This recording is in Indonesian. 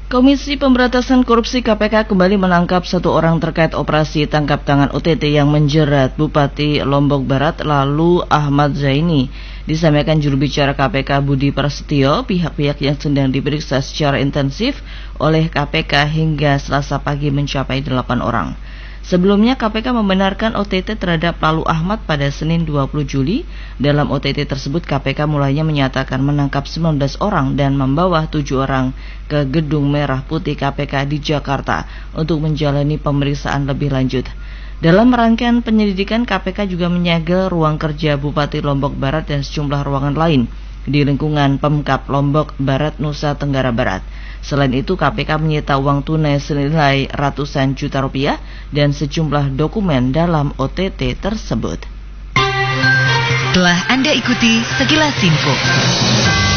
Komisi Pemberantasan Korupsi KPK kembali menangkap satu orang terkait operasi tangkap tangan OTT yang menjerat Bupati Lombok Barat lalu Ahmad Zaini. Disampaikan juru bicara KPK Budi Prasetyo, pihak-pihak yang sedang diperiksa secara intensif oleh KPK hingga Selasa pagi mencapai 8 orang. Sebelumnya KPK membenarkan OTT terhadap Lalu Ahmad pada Senin 20 Juli. Dalam OTT tersebut KPK mulainya menyatakan menangkap 19 orang dan membawa 7 orang ke Gedung Merah Putih KPK di Jakarta untuk menjalani pemeriksaan lebih lanjut. Dalam rangkaian penyelidikan, KPK juga menyegel ruang kerja Bupati Lombok Barat dan sejumlah ruangan lain di lingkungan Pemkab Lombok Barat, Nusa Tenggara Barat. Selain itu, KPK menyita uang tunai senilai ratusan juta rupiah dan sejumlah dokumen dalam OTT tersebut. Telah Anda ikuti sekilas info.